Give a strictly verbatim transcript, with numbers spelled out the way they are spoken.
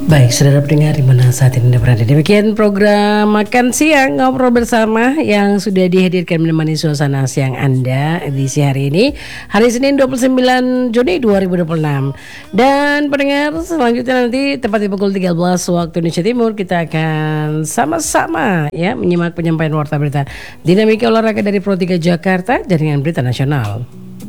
Baik, saudara pendengar di mana saat ini Anda berada. Demikian program Makan Siang Ngobrol Bersama yang sudah dihadirkan menemani suasana siang Anda edisi hari ini, hari Senin dua puluh sembilan Juni dua ribu dua puluh enam. Dan pendengar, selanjutnya nanti tepat di pukul tiga belas waktu Indonesia Timur kita akan sama-sama ya menyimak penyampaian warta berita dinamika olahraga dari Pro tiga Jakarta, Jaringan Berita Nasional.